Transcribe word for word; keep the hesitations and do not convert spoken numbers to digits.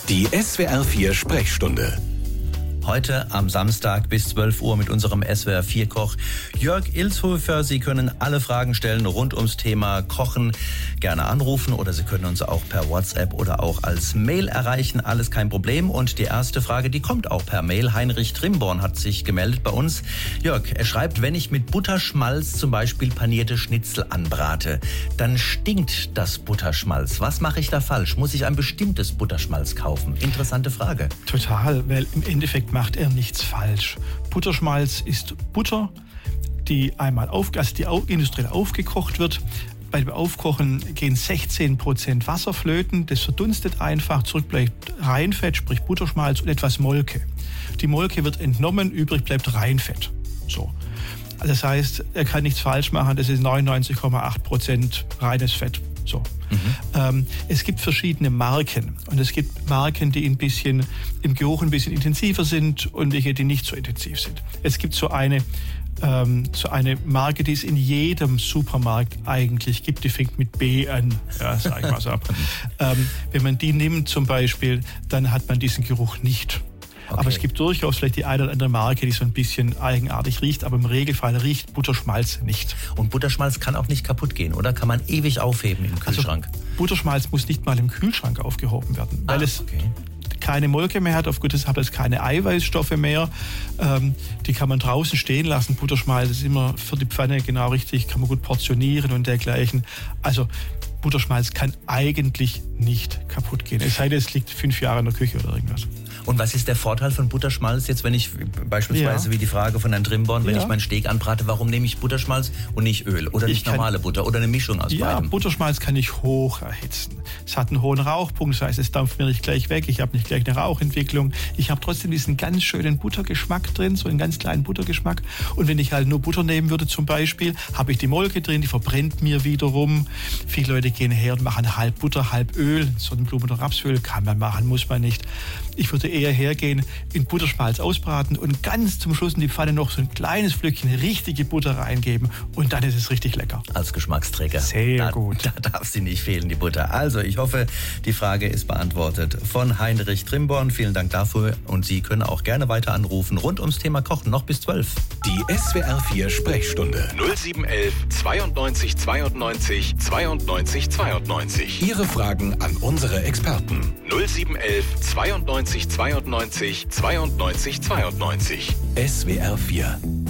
Die S W R vier Sprechstunde. Heute am Samstag bis zwölf Uhr mit unserem S W R vier Koch Jörg Ilshofer. Sie können alle Fragen stellen rund ums Thema Kochen. Gerne anrufen oder Sie können uns auch per WhatsApp oder auch als Mail erreichen. Alles kein Problem. Und die erste Frage, die kommt auch per Mail. Heinrich Trimborn hat sich gemeldet bei uns. Jörg, er schreibt, wenn ich mit Butterschmalz zum Beispiel panierte Schnitzel anbrate, dann stinkt das Butterschmalz. Was mache ich da falsch? Muss ich ein bestimmtes Butterschmalz kaufen? Interessante Frage. Total, weil im Endeffekt macht er nichts falsch. Butterschmalz ist Butter, die einmal auf, also die industriell aufgekocht wird. Beim Aufkochen gehen sechzehn Prozent Wasser flöten, das verdunstet einfach, zurück bleibt Reinfett, sprich Butterschmalz und etwas Molke. Die Molke wird entnommen, übrig bleibt Reinfett. So. Das heißt, er kann nichts falsch machen, das ist neunundneunzig Komma acht Prozent reines Fett. So. Mhm. Ähm, es gibt verschiedene Marken und es gibt Marken, die ein bisschen im Geruch ein bisschen intensiver sind und welche, die nicht so intensiv sind. Es gibt so eine ähm, so eine Marke, die es in jedem Supermarkt eigentlich gibt, die fängt mit B an, ja, sag ich mal so ab. ähm, wenn man die nimmt zum Beispiel, dann hat man diesen Geruch nicht. Okay. Aber es gibt durchaus vielleicht die eine oder andere Marke, die so ein bisschen eigenartig riecht, aber im Regelfall riecht Butterschmalz nicht. Und Butterschmalz kann auch nicht kaputt gehen, oder? Kann man ewig aufheben im Kühlschrank? Also, Butterschmalz muss nicht mal im Kühlschrank aufgehoben werden, weil ah, es okay. keine Molke mehr hat, aufgrund des hat es keine Eiweißstoffe mehr. Ähm, die kann man draußen stehen lassen. Butterschmalz ist immer für die Pfanne genau richtig, kann man gut portionieren und dergleichen. Also Butterschmalz kann eigentlich nicht kaputt gehen. Es sei denn, es liegt fünf Jahre in der Küche oder irgendwas. Und was ist der Vorteil von Butterschmalz jetzt, wenn ich beispielsweise, ja. wie die Frage von Herrn Trimborn, wenn ja. ich meinen Steak anbrate, warum nehme ich Butterschmalz und nicht Öl oder nicht kann, normale Butter oder eine Mischung aus ja, beidem? Ja, Butterschmalz kann ich hoch erhitzen. Es hat einen hohen Rauchpunkt, das heißt, es dampft mir nicht gleich weg, ich habe nicht gleich eine Rauchentwicklung. Ich habe trotzdem diesen ganz schönen Buttergeschmack drin, so einen ganz kleinen Buttergeschmack. Und wenn ich halt nur Butter nehmen würde zum Beispiel, habe ich die Molke drin, die verbrennt mir wiederum. Viele Leute gehen her und machen halb Butter, halb Öl. Sonnenblumen- oder Rapsöl kann man machen, muss man nicht. Ich würde eher hergehen, in Butterschmalz ausbraten und ganz zum Schluss in die Pfanne noch so ein kleines Flöckchen richtige Butter reingeben und dann ist es richtig lecker. Als Geschmacksträger. Sehr da, gut. Da darf sie nicht fehlen, die Butter. Also, ich hoffe, die Frage ist beantwortet von Heinrich Trimborn. Vielen Dank dafür und Sie können auch gerne weiter anrufen rund ums Thema Kochen, noch bis zwölf. Die S W R vier Sprechstunde null sieben eins eins zweiundneunzig zweiundneunzig zweiundneunzig zweiundneunzig. Ihre Fragen an unsere Experten. null sieben eins eins zweiundneunzig zweiundneunzig zweiundneunzig zweiundneunzig. S W R vier.